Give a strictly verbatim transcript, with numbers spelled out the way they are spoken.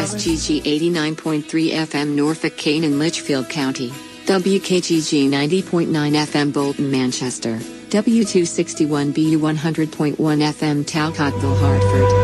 S G G eighty-nine point three F M Norfolk, Kane and Litchfield County, W K G G ninety point nine F M Bolton, Manchester, W two sixty-one B U one hundred point one F M Talcottville, Hartford.